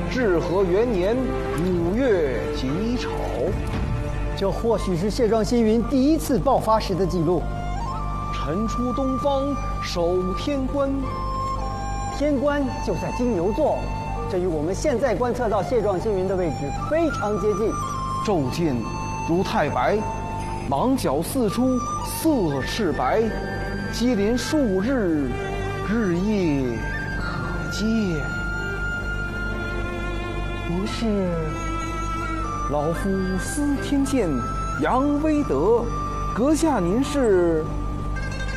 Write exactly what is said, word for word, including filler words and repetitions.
至和元年五月己丑。 这或许是谢壮星云第一次爆发时的记录。 晨出东方，守天关。 天关就在金牛座，这与我们现在观测到谢壮星云的位置非常接近。 昼见如太白，芒角四出，色赤白，接连数日，日夜可见。 不是， 老夫司天监杨威德，阁下您是？